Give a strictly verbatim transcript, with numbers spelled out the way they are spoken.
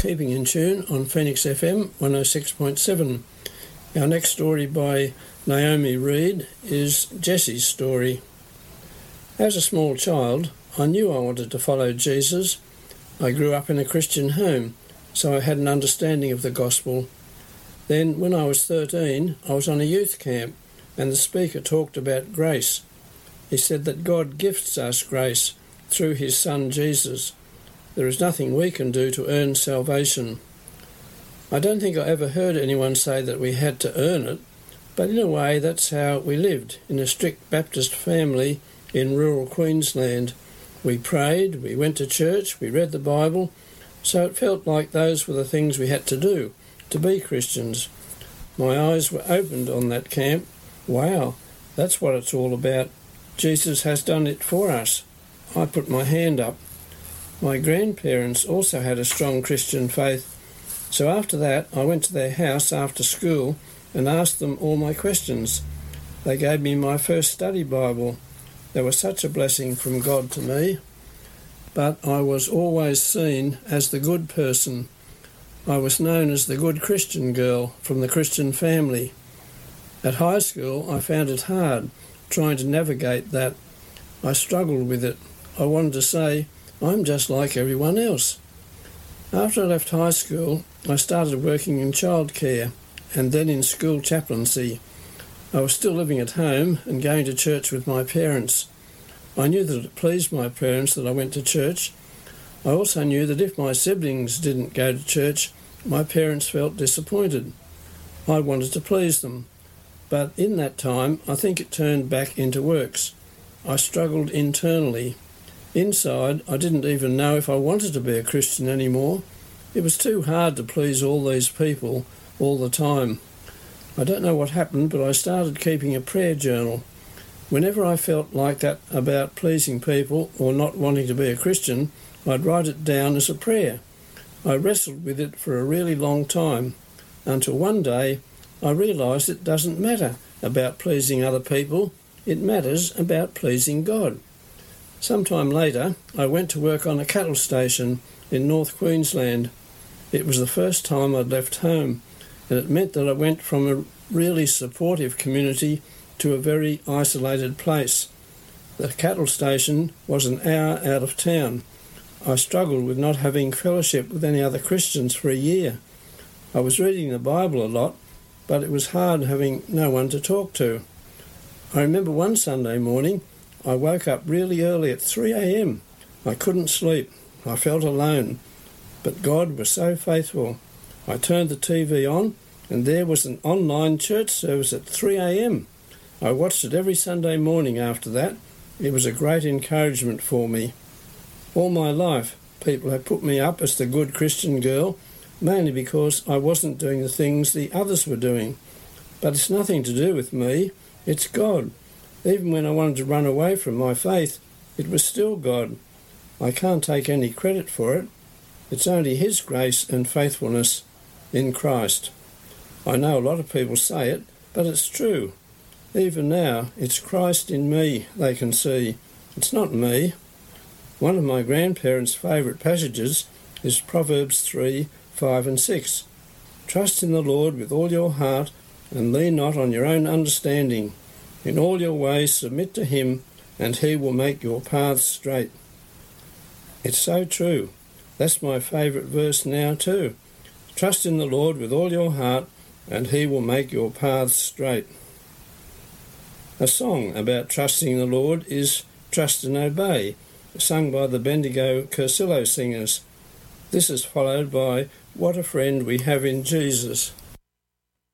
Keeping in Tune on Phoenix F M one oh six point seven. Our next story by Naomi Reed is Jessie's story. As a small child, I knew I wanted to follow Jesus. I grew up in a Christian home, so I had an understanding of the gospel. Then, when I was thirteen, I was on a youth camp, and the speaker talked about grace. He said that God gifts us grace through his Son Jesus. There is nothing we can do to earn salvation. I don't think I ever heard anyone say that we had to earn it, but in a way that's how we lived, in a strict Baptist family in rural Queensland. We prayed, we went to church, we read the Bible, so it felt like those were the things we had to do to be Christians. My eyes were opened on that camp. Wow, that's what it's all about. Jesus has done it for us. I put my hand up. My grandparents also had a strong Christian faith, so after that I went to their house after school and asked them all my questions. They gave me my first study Bible. They were such a blessing from God to me. But I was always seen as the good person. I was known as the good Christian girl from the Christian family. At high school I found it hard trying to navigate that. I struggled with it. I wanted to say, I'm just like everyone else. After I left high school, I started working in childcare and then in school chaplaincy. I was still living at home and going to church with my parents. I knew that it pleased my parents that I went to church. I also knew that if my siblings didn't go to church, my parents felt disappointed. I wanted to please them. But in that time, I think it turned back into works. I struggled internally. Inside, I didn't even know if I wanted to be a Christian anymore. It was too hard to please all these people all the time. I don't know what happened, but I started keeping a prayer journal. Whenever I felt like that about pleasing people or not wanting to be a Christian, I'd write it down as a prayer. I wrestled with it for a really long time, until one day I realised it doesn't matter about pleasing other people, it matters about pleasing God. Sometime later, I went to work on a cattle station in North Queensland. It was the first time I'd left home, and it meant that I went from a really supportive community to a very isolated place. The cattle station was an hour out of town. I struggled with not having fellowship with any other Christians for a year. I was reading the Bible a lot, but it was hard having no one to talk to. I remember one Sunday morning, I woke up really early at three a.m. I couldn't sleep. I felt alone. But God was so faithful. I turned the T V on, and there was an online church service at three a.m. I watched it every Sunday morning after that. It was a great encouragement for me. All my life, people have put me up as the good Christian girl, mainly because I wasn't doing the things the others were doing. But it's nothing to do with me. It's God. Even when I wanted to run away from my faith, it was still God. I can't take any credit for it. It's only his grace and faithfulness in Christ. I know a lot of people say it, but it's true. Even now, it's Christ in me they can see. It's not me. One of my grandparents' favourite passages is Proverbs three, five and six. Trust in the Lord with all your heart and lean not on your own understanding. In all your ways submit to him, and he will make your paths straight. It's so true. That's my favourite verse now too. Trust in the Lord with all your heart, and he will make your paths straight. A song about trusting the Lord is Trust and Obey, sung by the Bendigo Cursillo Singers. This is followed by What a Friend We Have in Jesus.